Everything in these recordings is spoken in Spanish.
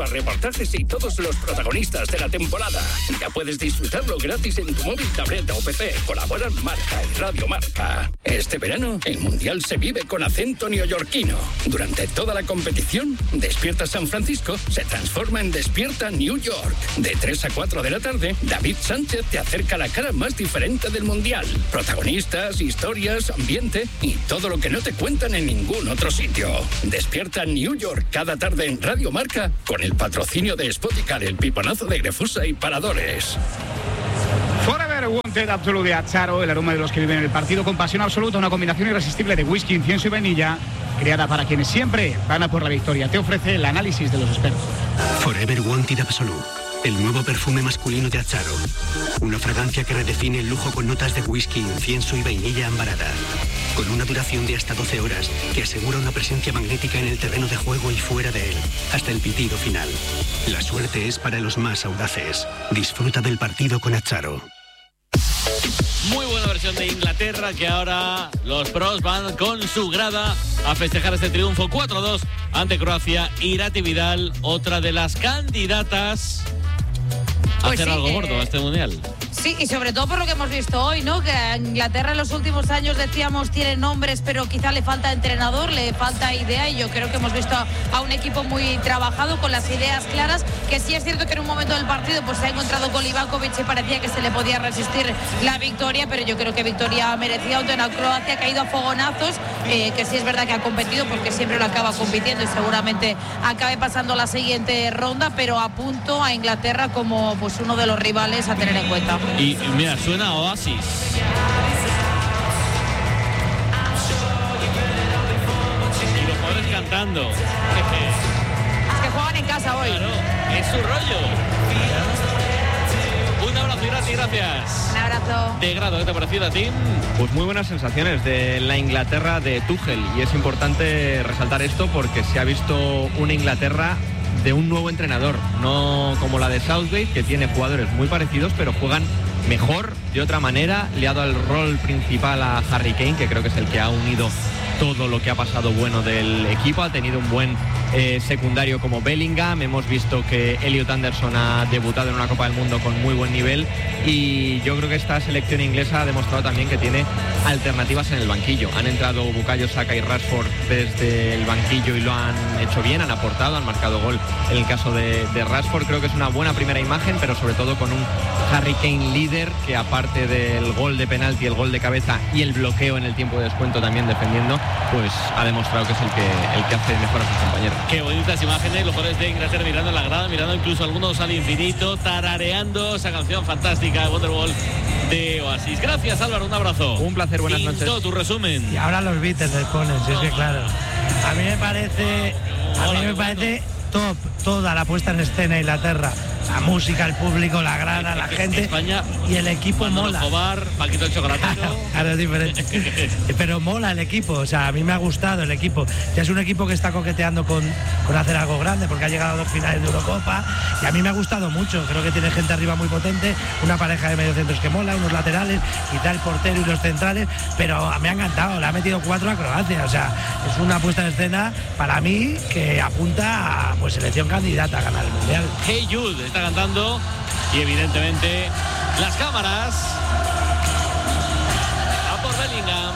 reportajes y todos los protagonistas de la temporada. Ya puedes disfrutarlo gratis en tu móvil, tableta o PC. Colaboran Marca y Radio Marca. Este verano, el Mundial se vive con acento neoyorquino. Durante toda la competición, Despierta San Francisco se transforma en Despierta New York. De 3 a 4 de la tarde, David Sánchez te acerca la cara más diferente del Mundial. Protagonistas, historias, ambiente y todo lo que no te cuentan en ningún otro sitio. Despierta New York cada tarde en Radio Marca con el patrocinio de Spoticar, el piponazo de Grefusa y Paradores. Forever Wanted Absolute de Acharo, el aroma de los que viven en el partido con pasión absoluta, una combinación irresistible de whisky, incienso y vainilla, creada para quienes siempre van a por la victoria. Te ofrece el análisis de los expertos. Forever Wanted Absolute, el nuevo perfume masculino de Acharo. Una fragancia que redefine el lujo con notas de whisky, incienso y vainilla ambarada. Con una duración de hasta 12 horas que asegura una presencia magnética en el terreno de juego y fuera de él, hasta el pitido final. La suerte es para los más audaces. Disfruta del partido con Acharo. Muy buena versión de Inglaterra, que ahora los pros van con su grada a festejar este triunfo 4-2 ante Croacia. Irati Vidal, otra de las candidatas a hacer algo gordo a este Mundial. Sí, y sobre todo por lo que hemos visto hoy, ¿no? Que Inglaterra en los últimos años, decíamos, tiene nombres, pero quizá le falta entrenador, le falta idea, y yo creo que hemos visto a un equipo muy trabajado, con las ideas claras, que sí es cierto que en un momento del partido pues se ha encontrado con Livakovic y parecía que se le podía resistir la victoria, pero yo creo que victoria merecida ante una Croacia que ha ido a fogonazos, que sí es verdad que ha competido, porque siempre lo acaba compitiendo y seguramente acabe pasando la siguiente ronda, pero apunto a Inglaterra como pues uno de los rivales a tener en cuenta. Y mira, suena Oasis. Y los jugadores cantando. Es que juegan en casa hoy. Claro, es su rollo. Un abrazo, Irati, gracias. Un abrazo. De grado, ¿qué te ha parecido a ti? Pues muy buenas sensaciones de la Inglaterra de Tuchel, y es importante resaltar esto porque se ha visto una Inglaterra de un nuevo entrenador, no como la de Southgate, que tiene jugadores muy parecidos pero juegan mejor, de otra manera. Le ha dado el rol principal a Harry Kane, que creo que es el que ha unido todo lo que ha pasado bueno del equipo. Ha tenido un buen secundario como Bellingham. Hemos visto que Elliot Anderson ha debutado en una Copa del Mundo con muy buen nivel, y yo creo que esta selección inglesa ha demostrado también que tiene alternativas en el banquillo. Han entrado Bukayo Saka y Rashford desde el banquillo y lo han hecho bien, han aportado, han marcado gol en el caso de Rashford. Creo que es una buena primera imagen, pero sobre todo con un Harry Kane líder, que aparte del gol de penalti, el gol de cabeza y el bloqueo en el tiempo de descuento también defendiendo, pues ha demostrado que es el que hace mejor a sus compañeros. Qué bonitas imágenes, los jugadores de Inglaterra mirando en la grada, mirando incluso algunos al infinito, tarareando esa canción fantástica, Wonderwall de Oasis. Gracias, Álvaro, un abrazo. Un placer, buenas noches. Tu resumen. Y ahora los Beatles les ponen, si es que claro. A mí me parece top toda la puesta en escena de Inglaterra. La música, el público, la grada, la gente. España, y el equipo mola. Escobar, Paquito el Chocolatero. Claro, es diferente. Pero mola el equipo, o sea, a mí me ha gustado el equipo. Ya es un equipo que está coqueteando con hacer algo grande, porque ha llegado a 2 finales de Eurocopa, y a mí me ha gustado mucho. Creo que tiene gente arriba muy potente, una pareja de mediocentros que mola, unos laterales, quizá el portero y los centrales, pero me ha encantado. Le ha metido 4 a Croacia, o sea, es una puesta en escena para mí que apunta a pues selección candidata a ganar el Mundial. Hey Jude está cantando, y evidentemente las cámaras a por Bellingham.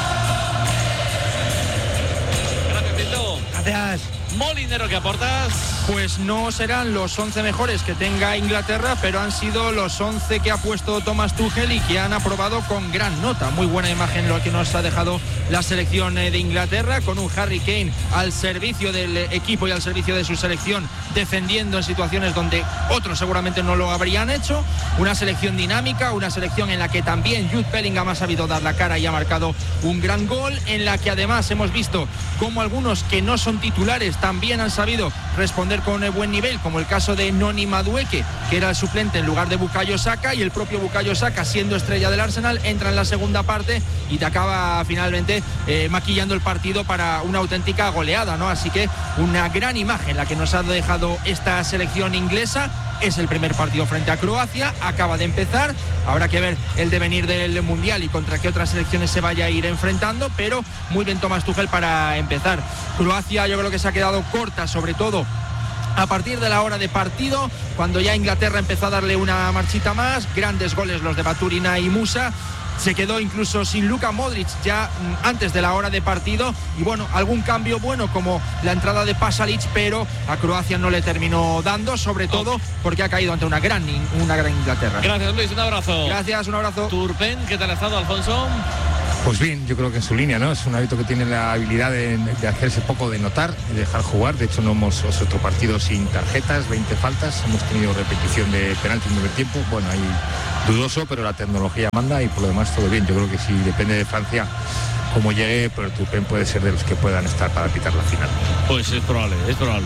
Gracias, Tito. Gracias. Molinero, ¿qué aportas? Pues no serán los 11 mejores que tenga Inglaterra, pero han sido los 11 que ha puesto Thomas Tuchel y que han aprobado con gran nota. Muy buena imagen lo que nos ha dejado la selección de Inglaterra, con un Harry Kane al servicio del equipo y al servicio de su selección, defendiendo en situaciones donde otros seguramente no lo habrían hecho. Una selección dinámica, una selección en la que también Jude Bellingham ha sabido dar la cara y ha marcado un gran gol, en la que además hemos visto cómo algunos que no son titulares también han sabido responder con buen nivel, como el caso de Noni Madueke, que era el suplente en lugar de Bukayo Saka, y el propio Bukayo Saka, siendo estrella del Arsenal, entra en la segunda parte y te acaba finalmente maquillando el partido para una auténtica goleada, ¿no? Así que una gran imagen la que nos ha dejado esta selección inglesa. Es el primer partido frente a Croacia, acaba de empezar, habrá que ver el devenir del Mundial y contra qué otras selecciones se vaya a ir enfrentando, pero muy bien Thomas Tuchel para empezar. Croacia yo creo que se ha quedado corta, sobre todo A partir de la hora de partido, cuando ya Inglaterra empezó a darle una marchita más, grandes goles los de Baturina y Musa. Se quedó incluso sin Luka Modric ya antes de la hora de partido. Y bueno, algún cambio bueno como la entrada de Pasalic, pero a Croacia no le terminó dando, sobre todo porque ha caído ante una gran Inglaterra. Gracias, Luis, un abrazo. Gracias, un abrazo. Turpen, ¿qué tal ha estado, Alfonso? Pues bien, yo creo que en su línea, ¿no? Es un hábito que tiene la habilidad de hacerse poco de notar, de dejar jugar. De hecho, no hemos otro partido sin tarjetas, 20 faltas. Hemos tenido repetición de penalti en el primer tiempo. Bueno, ahí dudoso, pero la tecnología manda y por lo demás todo bien. Yo creo que si depende de Francia como llegue, pero Turpen puede ser de los que puedan estar para pitar la final. Pues es probable.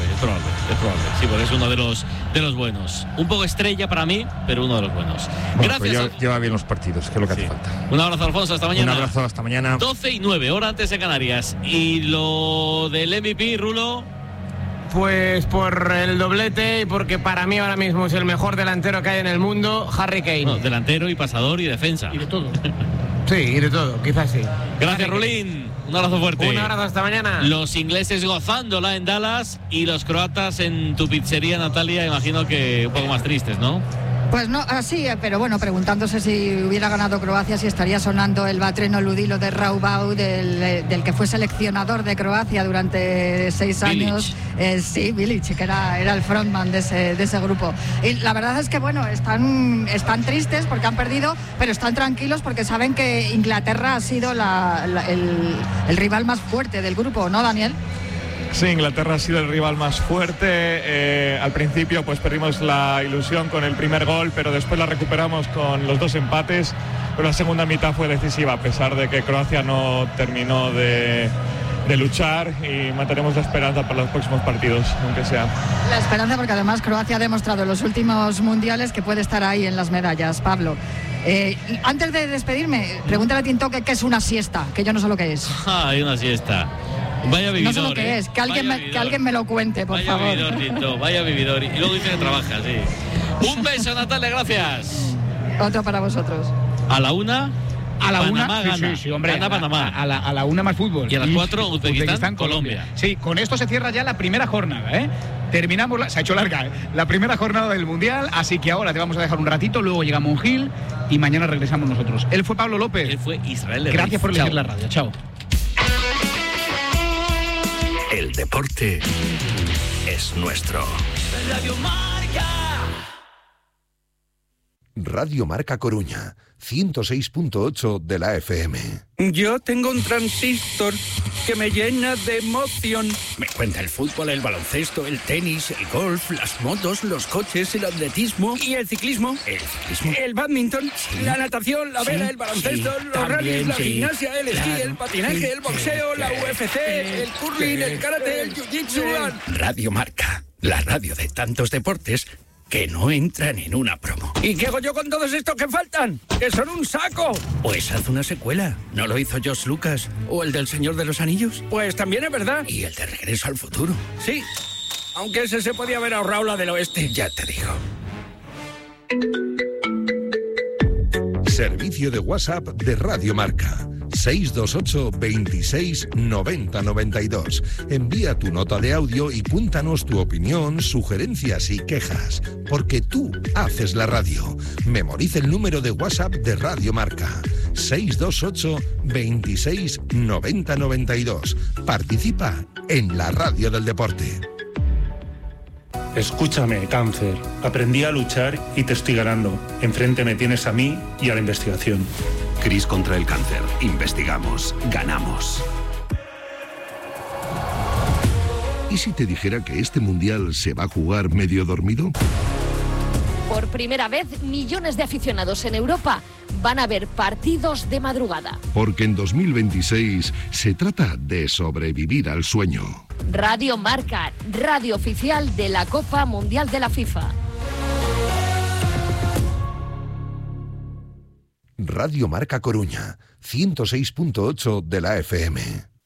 Sí, porque es uno de los buenos. Un poco estrella para mí, pero uno de los buenos. Bueno, gracias. Lleva bien los partidos, que es lo que hace falta. Un abrazo, Alfonso, hasta mañana. Un abrazo, hasta mañana. 12:09, hora antes de Canarias. Y lo del MVP, Rulo. Pues por el doblete y porque para mí ahora mismo es el mejor delantero que hay en el mundo, Harry Kane. No, delantero y pasador y defensa. Y de todo. Sí, y de todo, quizás sí. Gracias, Rulín. Un abrazo fuerte. Un abrazo, hasta mañana. Los ingleses gozándola en Dallas y los croatas en tu pizzería, Natalia, imagino que un poco más tristes, ¿no? Pues no, así, pero bueno, preguntándose si hubiera ganado Croacia, si estaría sonando el Batreno Ludilo de Raubau, del que fue seleccionador de Croacia durante 6 años. Sí, Bilic, que era el frontman de ese grupo. Y la verdad es que, bueno, están tristes porque han perdido, pero están tranquilos porque saben que Inglaterra ha sido el rival más fuerte del grupo, ¿no, Daniel? Sí, Inglaterra ha sido el rival más fuerte. Al principio pues perdimos la ilusión con el primer gol, pero después la recuperamos con los 2 empates. Pero la segunda mitad fue decisiva, a pesar de que Croacia no terminó de luchar, y mantenemos la esperanza para los próximos partidos, aunque sea. La esperanza, porque además Croacia ha demostrado en los últimos mundiales que puede estar ahí en las medallas. Pablo, antes de despedirme, pregúntale a Tinto qué es una siesta, que yo no sé lo que es. Hay una siesta. Vaya vividor. No sé lo que es, que alguien me lo cuente, por favor. Vaya vividor, Tinto, vaya vividor. Y luego dice que trabaja, sí. Un beso, Natalia, gracias. Otro para vosotros. A la 1. A la Panamá 1, gana. sí, hombre. Gana Panamá. A la 1 más fútbol. Y a las 4, Uzbekistán, Colombia. Sí, con esto se cierra ya la primera jornada, ¿eh? Terminamos, se ha hecho larga, ¿eh? La primera jornada del Mundial, así que ahora te vamos a dejar un ratito, luego llega Monjil y mañana regresamos nosotros. Él fue Pablo López. Él fue Israel Herrera. Gracias por elegir la radio. Chao. El deporte es nuestro. Radio Marca. Radio Marca Coruña, 106.8 de la FM. Yo tengo un transistor que me llena de emoción. Me cuenta el fútbol, el baloncesto, el tenis, el golf, las motos, los coches, el atletismo. ¿Y el ciclismo? El bádminton, sí, la natación, la vela, el baloncesto, sí, los rallies, la gimnasia, el esquí, el patinaje, el boxeo, la UFC, el curling, el karate, el jiu-jitsu. Radio Marca, la radio de tantos deportes que no entran en una promo. ¿Y qué hago yo con todos estos que faltan? ¡Que son un saco! Pues haz una secuela. ¿No lo hizo George Lucas? ¿O el del Señor de los Anillos? Pues también es verdad. ¿Y el de Regreso al Futuro? Sí, aunque ese se podía haber ahorrado la del oeste. Ya te digo. Servicio de WhatsApp de Radio Marca. 628 26 90 92. Envía tu nota de audio y cuéntanos tu opinión, sugerencias y quejas, porque tú haces la radio. Memoriza el número de WhatsApp de Radio Marca. 628 26 90 92. Participa en la radio del deporte. Escúchame, cáncer. Aprendí a luchar y te estoy ganando. Enfrente me tienes a mí y a la investigación. CRIS contra el cáncer. Investigamos. Ganamos. ¿Y si te dijera que este mundial se va a jugar medio dormido? Por primera vez, millones de aficionados en Europa van a ver partidos de madrugada. Porque en 2026 se trata de sobrevivir al sueño. Radio Marca, radio oficial de la Copa Mundial de la FIFA. Radio Marca Coruña, 106.8 de la FM.